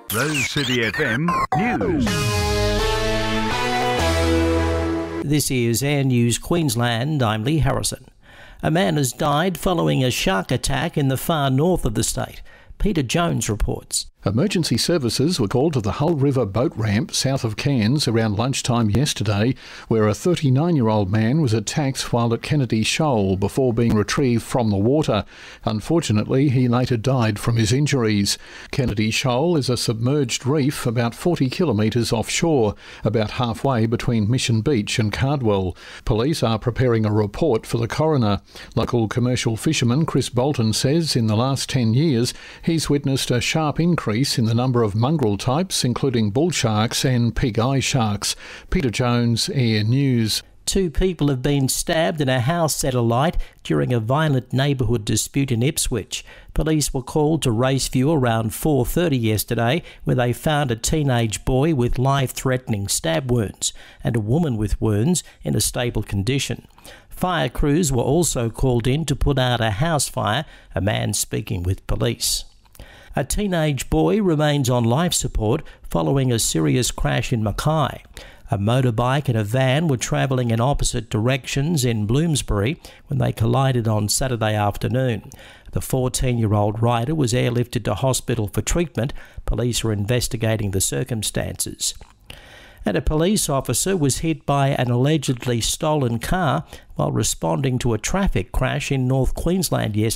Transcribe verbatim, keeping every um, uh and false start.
Rose City F M News. This is Air News Queensland. I'm Lee Harrison. A man has died following a shark attack in the far north of the state. Peter Jones reports. Emergency services were called to the Hull River boat ramp south of Cairns around lunchtime yesterday, where a thirty-nine-year-old man was attacked while at Kennedy Shoal before being retrieved from the water. Unfortunately, he later died from his injuries. Kennedy Shoal is a submerged reef about forty kilometres offshore, about halfway between Mission Beach and Cardwell. Police are preparing a report for the coroner. Local commercial fisherman Chris Bolton says in the last ten years he's witnessed a sharp increase in the number of mongrel types, including bull sharks and pig eye sharks. Peter Jones, Air News. Two people have been stabbed and a house set alight during a violent neighbourhood dispute in Ipswich. Police were called to Raceview around four thirty yesterday, where they found a teenage boy with life-threatening stab wounds and a woman with wounds in a stable condition. Fire crews were also called in to put out a house fire, a man speaking with police. A teenage boy remains on life support following a serious crash in Mackay. A motorbike and a van were travelling in opposite directions in Bloomsbury when they collided on Saturday afternoon. The fourteen-year-old rider was airlifted to hospital for treatment. Police are investigating the circumstances. And a police officer was hit by an allegedly stolen car while responding to a traffic crash in North Queensland yesterday.